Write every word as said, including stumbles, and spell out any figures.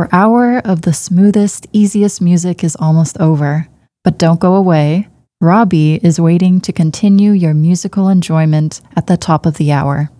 Our hour of the smoothest, easiest music is almost over. But don't go away. Robbie is waiting to continue your musical enjoyment at the top of the hour.